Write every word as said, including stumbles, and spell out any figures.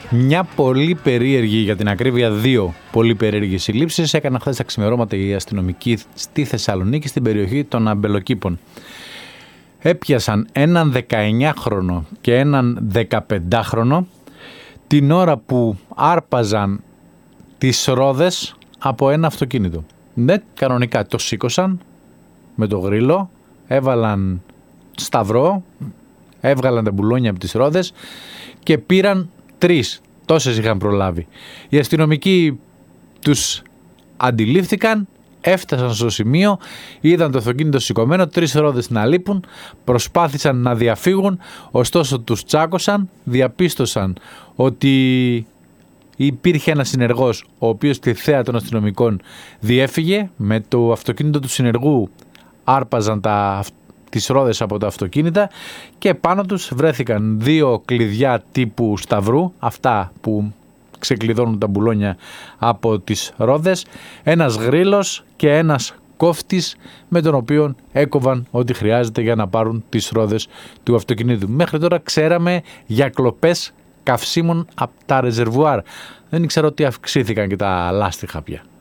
Μια πολύ περίεργη, για την ακρίβεια δύο πολύ περίεργες συλλήψεις έκαναν χθες τα ξημερώματα οι αστυνομικοί στη Θεσσαλονίκη, στην περιοχή των Αμπελοκήπων. Έπιασαν έναν δεκαεννιάχρονο και έναν δεκαπεντάχρονο την ώρα που άρπαζαν τις ρόδες από ένα αυτοκίνητο. Ναι, κανονικά το σήκωσαν με το γρίλο, έβαλαν σταυρό, έβγαλαν τα μπουλόνια από τις ρόδες και πήραν τρεις. Τόσες είχαν προλάβει. Οι αστυνομικοί τους αντιλήφθηκαν, έφτασαν στο σημείο, είδαν το αυτοκίνητο σηκωμένο, τρεις ρόδες να λείπουν, προσπάθησαν να διαφύγουν, ωστόσο τους τσάκωσαν, διαπίστωσαν ότι υπήρχε ένας συνεργός ο οποίος στη θέα των αστυνομικών διέφυγε, με το αυτοκίνητο του συνεργού άρπαζαν τα, τις ρόδες από τα αυτοκίνητα και πάνω τους βρέθηκαν δύο κλειδιά τύπου σταυρού, αυτά που ξεκλειδώνουν τα μπουλόνια από τις ρόδες, ένας γρίλος και ένας κόφτης με τον οποίο έκοβαν ό,τι χρειάζεται για να πάρουν τις ρόδες του αυτοκινήτου. Μέχρι τώρα ξέραμε για κλοπές καυσίμων από τα ρεζερβουάρ. Δεν ήξερα ότι αυξήθηκαν και τα λάστιχα πια.